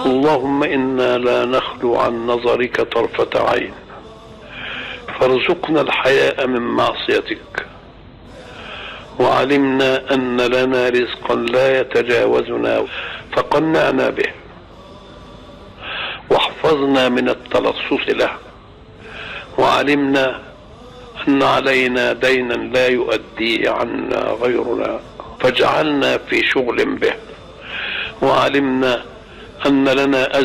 اللهم إنا لا نخلو عن نظرك طرفة عين، فارزقنا الحياء من معصيتك، وعلمنا أن لنا رزقا لا يتجاوزنا فقنعنا به، واحفظنا من التلصص له، وعلمنا أن علينا دينا لا يؤدي عنا غيرنا فاجعلنا في شغل به، وعلمنا أن لنا